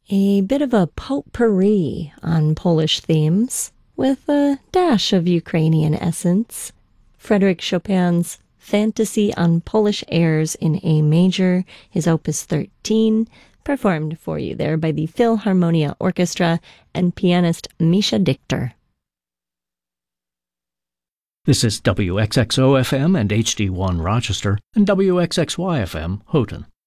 A bit of a potpourri on Polish themes, with a dash of Ukrainian essence. Frédéric Chopin's Fantasy on Polish Airs in A Major, his Opus 13, performed for you there by the Philharmonia Orchestra and pianist Misha Dichter. This is WXXO-FM and HD1 Rochester and WXXY-FM Houghton.